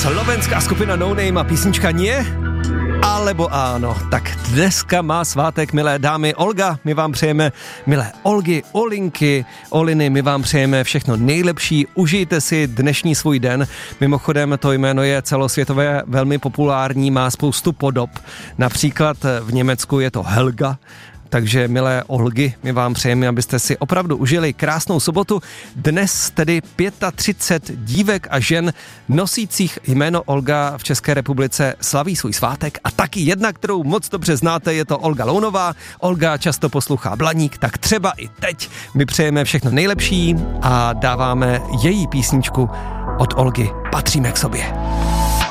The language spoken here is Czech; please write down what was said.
Slovenská skupina No Name a písnička Nie? Alebo áno. Tak dneska má svátek, milé dámy, Olga, my vám přejeme, milé Olgy, Olinky, Oliny, my vám přejeme všechno nejlepší, užijte si dnešní svůj den. Mimochodem to jméno je celosvětově velmi populární, má spoustu podob, například v Německu je to Helga. Takže milé Olgy, my vám přejeme, abyste si opravdu užili krásnou sobotu. Dnes tedy 35 dívek a žen nosících jméno Olga v České republice slaví svůj svátek a taky jedna, kterou moc dobře znáte, je to Olga Lounová. Olga často poslouchá Blaník, tak třeba i teď my přejeme všechno nejlepší a dáváme její písničku od Olgy Patříme k sobě.